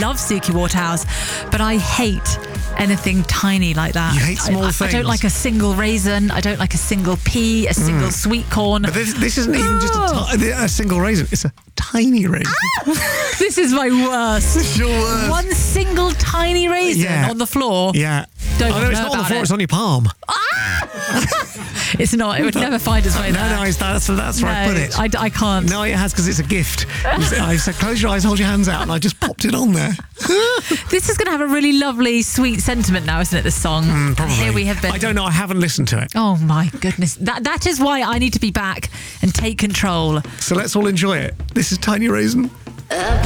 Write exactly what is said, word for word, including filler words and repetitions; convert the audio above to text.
love Suki Waterhouse, but I hate anything tiny like that. You hate small I, I, things. I don't like a single raisin. I don't like a single pea, a single Mm. sweet corn. But this, this isn't even just a, ti- a single raisin. It's a tiny raisin. This is my worst. It's your worst. One single tiny raisin Yeah. on the floor. Yeah. Don't oh, no, it's know not on the about floor. it. It's on your palm. It's not. It would never find its way No, there. no, it's, that's, that's where I No, put it. I, I can't. No, it has because it's a gift. I said, close your eyes, hold your hands out, and I just popped it on there. This is going to have a really lovely, sweet sentiment now, isn't it, this song? Mm, probably. And here we have been. I don't know. I haven't listened to it. Oh, my goodness. That That is why I need to be back and take control. So let's all enjoy it. This is Tiny Raisin.